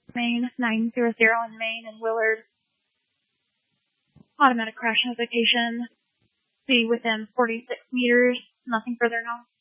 Maine, 900 in Maine and Willard. Automatic crash notification. Be within 46 meters, nothing further now.